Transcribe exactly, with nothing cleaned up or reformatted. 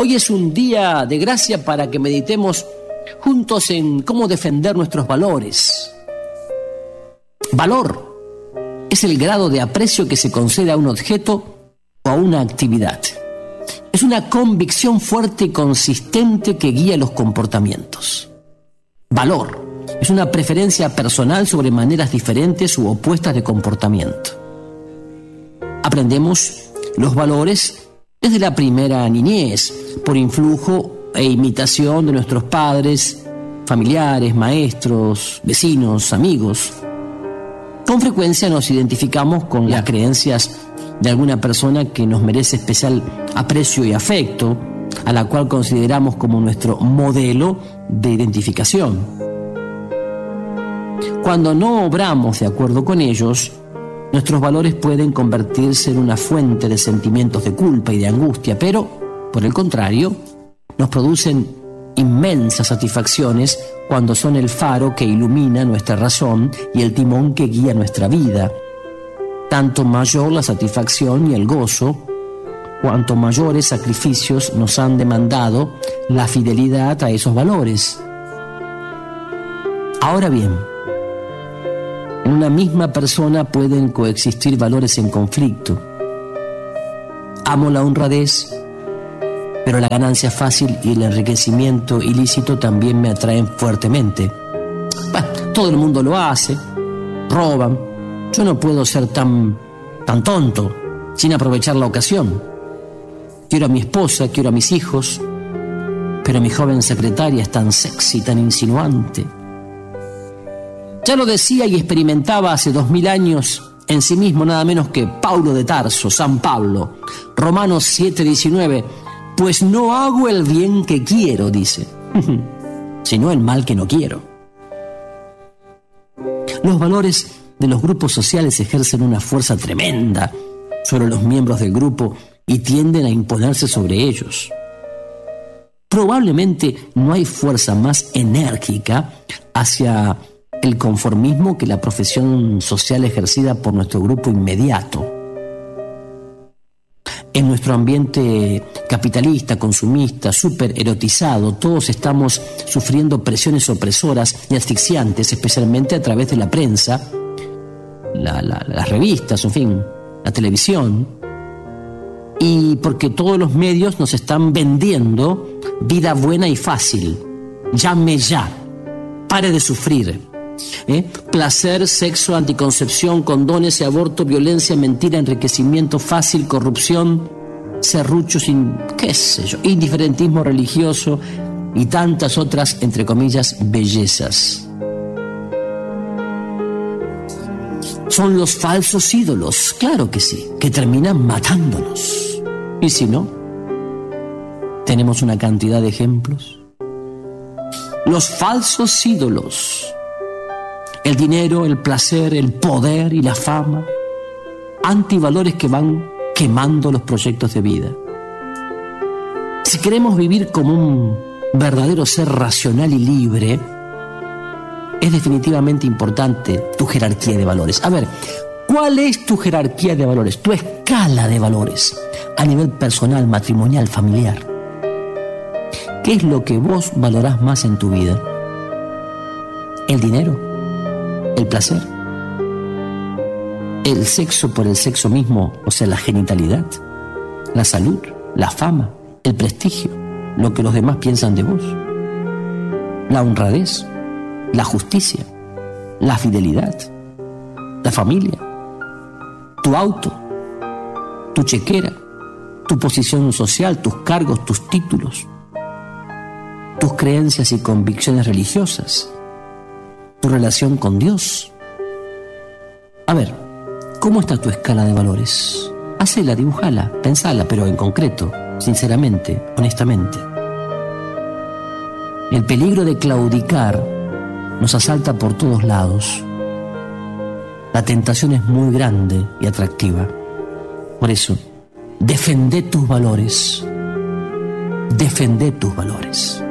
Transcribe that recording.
Hoy es un día de gracia para que meditemos juntos en cómo defender nuestros valores. Valor es el grado de aprecio que se concede a un objeto o a una actividad. Es una convicción fuerte y consistente que guía los comportamientos. Valor es una preferencia personal sobre maneras diferentes u opuestas de comportamiento. Aprendemos los valores desde la primera niñez, por influjo e imitación de nuestros padres, familiares, maestros, vecinos, amigos. Con frecuencia nos identificamos con las creencias de alguna persona que nos merece especial aprecio y afecto, a la cual consideramos como nuestro modelo de identificación. Cuando no obramos de acuerdo con ellos, nuestros valores pueden convertirse en una fuente de sentimientos de culpa y de angustia, pero, por el contrario, nos producen inmensas satisfacciones cuando son el faro que ilumina nuestra razón y el timón que guía nuestra vida. Tanto mayor la satisfacción y el gozo, cuanto mayores sacrificios nos han demandado la fidelidad a esos valores. Ahora bien, en una misma persona pueden coexistir valores en conflicto. Amo la honradez, pero la ganancia fácil y el enriquecimiento ilícito también me atraen fuertemente. Bueno, todo el mundo lo hace, roban. Yo no puedo ser tan, tan tonto sin aprovechar la ocasión. Quiero a mi esposa, quiero a mis hijos, pero mi joven secretaria es tan sexy, tan insinuante. Ya lo decía y experimentaba hace dos mil años en sí mismo nada menos que Paulo de Tarso, San Pablo. Romanos siete diecinueve, pues no hago el bien que quiero, dice, sino el mal que no quiero. Los valores de los grupos sociales ejercen una fuerza tremenda sobre los miembros del grupo y tienden a imponerse sobre ellos. Probablemente no hay fuerza más enérgica hacia el conformismo que la profesión social ejercida por nuestro grupo inmediato. En nuestro ambiente capitalista, consumista, súper erotizado, todos estamos sufriendo presiones opresoras y asfixiantes, especialmente a través de la prensa, la, la, las revistas, en fin, la televisión, y porque todos los medios nos están vendiendo vida buena y fácil. Llame ya, pare de sufrir. ¿Eh? Placer, sexo, anticoncepción, condones y aborto, violencia, mentira, enriquecimiento fácil, corrupción, serrucho, sin, qué sé yo, indiferentismo religioso y tantas otras, entre comillas, bellezas. Son los falsos ídolos, claro que sí, que terminan matándonos. ¿Y si no? Tenemos una cantidad de ejemplos. Los falsos ídolos. El dinero, el placer, el poder y la fama, antivalores que van quemando los proyectos de vida. Si queremos vivir como un verdadero ser racional y libre, es definitivamente importante tu jerarquía de valores. A ver, ¿cuál es tu jerarquía de valores? Tu escala de valores a nivel personal, matrimonial, familiar. ¿Qué es lo que vos valorás más en tu vida? ¿El dinero? ¿El placer? ¿El sexo por el sexo mismo, o sea, la genitalidad? ¿La salud? ¿La fama? ¿El prestigio? ¿Lo que los demás piensan de vos? ¿La honradez? ¿La justicia? ¿La fidelidad? ¿La familia? ¿Tu auto? ¿Tu chequera? ¿Tu posición social? ¿Tus cargos? ¿Tus títulos? ¿Tus creencias y convicciones religiosas? ¿Tu relación con Dios? A ver, ¿cómo está tu escala de valores? Hacela, dibujala, pensala, pero en concreto, sinceramente, honestamente. El peligro de claudicar nos asalta por todos lados. La tentación es muy grande y atractiva. Por eso, defendé tus valores. Defendé tus valores.